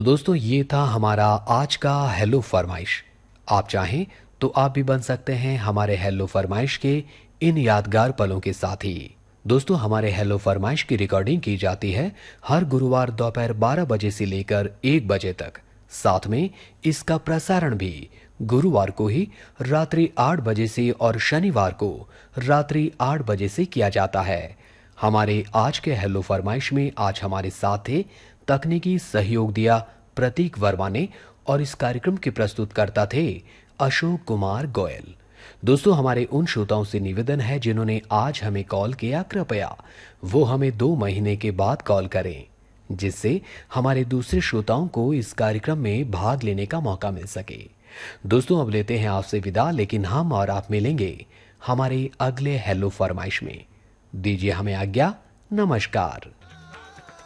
दोस्तों ये था हमारा आज का हेलो फरमाइश। आप चाहें तो आप भी बन सकते हैं हमारे हेलो फरमाइश के इन यादगार पलों के साथी। दोस्तों हमारे हेलो फरमाइश की रिकॉर्डिंग की जाती है हर गुरुवार दोपहर 12 बजे से लेकर 1 बजे तक। साथ में इसका प्रसारण भी गुरुवार को ही रात्रि 8 बजे से और शनिवार को रात्रि 8 बजे से किया जाता है। हमारे आज के हेलो फरमाइश में आज हमारे साथ थे, तकनीकी सहयोग दिया प्रतीक वर्मा ने और इस कार्यक्रम के प्रस्तुतकर्ता थे अशोक कुमार गोयल। दोस्तों हमारे उन श्रोताओं से निवेदन है जिन्होंने आज हमें कॉल किया, कृपया वो हमें 2 महीने के बाद कॉल करें, जिससे हमारे दूसरे श्रोताओं को इस कार्यक्रम में भाग लेने का मौका मिल सके। दोस्तों अब लेते हैं आपसे विदा, लेकिन हम और आप मिलेंगे हमारे अगले हेलो फरमाइश में। दीजिए हमें आज्ञा। नमस्कार।